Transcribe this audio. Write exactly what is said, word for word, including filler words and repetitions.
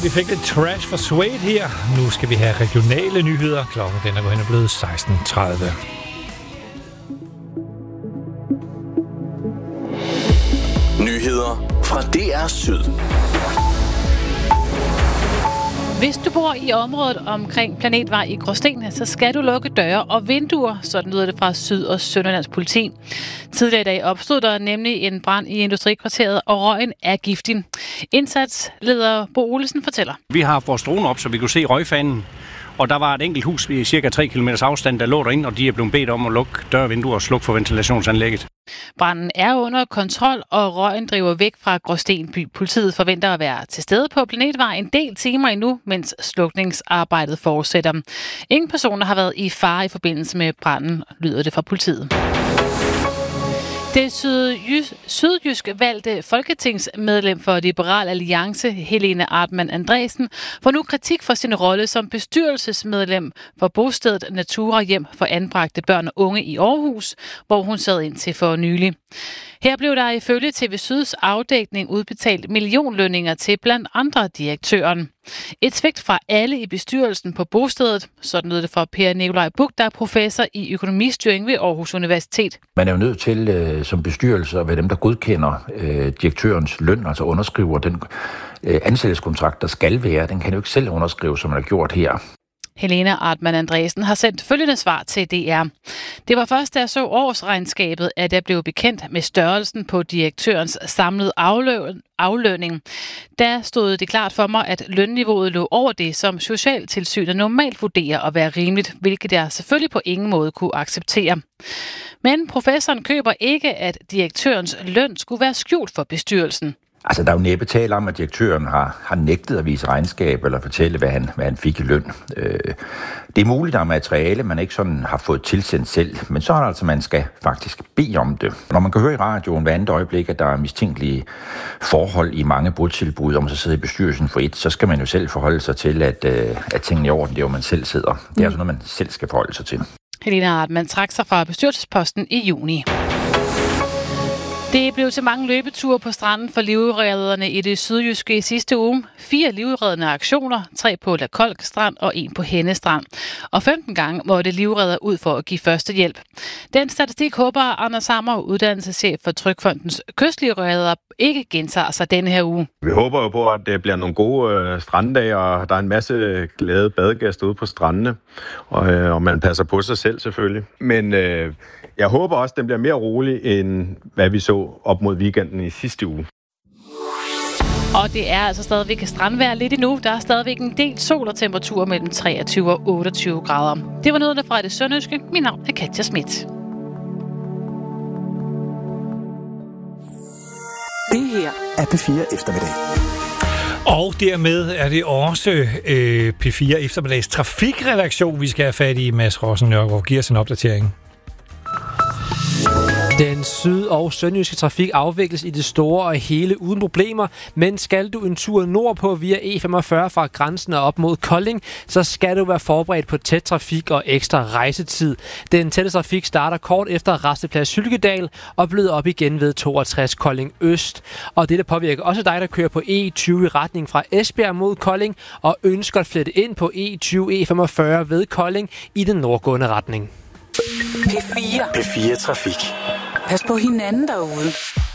vi fik lidt trash for Suede her. Nu skal vi have regionale nyheder. Klokken den er gået hen og blevet seksten tredive. Nyheder fra D R Syd. Hvis du bor i området omkring Planetvej i Gråsten, så skal du lukke døre og vinduer, sådan lyder det fra Syd- og Sønderlands politi. Tidligere i dag opstod der nemlig en brand i industrikvarteret, og røgen er giftig. Indsatsleder Bo Olesen fortæller. Vi har haft vores drone op, så vi kunne se røgfanen. Og der var et enkelt hus i cirka tre kilometer afstand, der lå derinde, og de er blevet bedt om at lukke døre og vinduer og slukke for ventilationsanlægget. Branden er under kontrol, og røgen driver væk fra Gråsten by. Politiet forventer at være til stede på Planetvej en del timer endnu, mens slukningsarbejdet fortsætter. Ingen personer har været i fare i forbindelse med branden, lyder det fra politiet. Det sydjys- sydjysk valgte folketingsmedlem for Liberal Alliance, Helene Artmann Andresen, får nu kritik for sin rolle som bestyrelsesmedlem for bostedet Natura Hjem for anbragte børn og unge i Aarhus, hvor hun sad indtil for nylig. Her blev der ifølge T V Syds afdækning udbetalt millionlønninger til blandt andre direktøren. Et svigt fra alle i bestyrelsen på bostedet, sådan lød det fra Per Nikolaj Buch, der er professor i økonomistyring ved Aarhus Universitet. Man er jo nødt til øh, som bestyrelse at være dem, der godkender øh, direktørens løn, altså underskriver den øh, ansættelseskontrakt, der skal være. Den kan jo ikke selv underskrive, som man har gjort her. Helene Artmann Andresen har sendt følgende svar til D R. Det var først, da jeg så årsregnskabet, at jeg blev bekendt med størrelsen på direktørens samlede afløn, aflønning. Der stod det klart for mig, at lønniveauet lå over det, som Socialtilsynet normalt vurderer at være rimeligt, hvilket jeg selvfølgelig på ingen måde kunne acceptere. Men professoren køber ikke, at direktørens løn skulle være skjult for bestyrelsen. Altså, der er jo næppe tale om, at direktøren har, har nægtet at vise regnskab eller fortælle, hvad han, hvad han fik i løn. Øh, det er muligt, at der er materiale, man ikke sådan har fået tilsendt selv, men så er det altså, man skal faktisk bede om det. Når man kan høre i radioen hver andet øjeblik, at der er mistænkelige forhold i mange botilbud, om man så sidder i bestyrelsen for et, så skal man jo selv forholde sig til, at, øh, at tingene er i orden, det er jo, man selv sidder. Det er altså noget, man selv skal forholde sig til. Helene Artmann trak sig fra bestyrelsesposten i juni. Det blev til mange løbeture på stranden for livredderne i det sydjyske i sidste uge. Fire livreddende aktioner, tre på La Kolk Strand og en på Henne Strand. Og femten gange måtte livredder ud for at give første hjælp. Den statistik håber Anders Hammer, uddannelseschef for Trygfondens kystlivredder, ikke gentager sig denne her uge. Vi håber jo på, at det bliver nogle gode øh, stranddage, og der er en masse glade badegæster ude på strandene. Og, øh, og man passer på sig selv selvfølgelig. Men øh, jeg håber også, at den bliver mere rolig, end hvad vi så op mod weekenden i sidste uge. Og det er altså stadigvæk strandvejr lidt endnu. Der er stadigvæk en del sol og temperatur mellem treogtyve og otteogtyve grader. Det var noget fra det sønderjyske. Mit navn er Katja Schmidt. Det her er P fire Eftermiddag. Og dermed er det også øh, P fire Eftermiddags trafikredaktion, vi skal have fat i. Mads Rossen Nørgaard giver os en opdatering. Den syd- og sønderjyske trafik afvikles i det store og hele uden problemer, men skal du en tur nordpå via E femogfyrre fra grænsen og op mod Kolding, så skal du være forberedt på tæt trafik og ekstra rejsetid. Den tætte trafik starter kort efter Rasteplads Hylkedal og bløder op igen ved toogtres Kolding Øst. Og det der påvirker også dig, der kører på E tyve i retning fra Esbjerg mod Kolding og ønsker at flette ind på E tyve E femogfyrre ved Kolding i den nordgående retning. P fire. P fire Trafik. Pas på hinanden derude.